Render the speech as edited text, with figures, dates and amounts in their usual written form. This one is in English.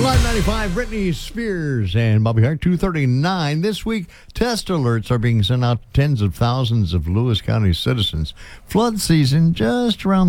Live 95, Britney Spears and Bobby Hart, 2:39. This week, test alerts are being sent out to tens of thousands of Lewis County citizens. Flood season just around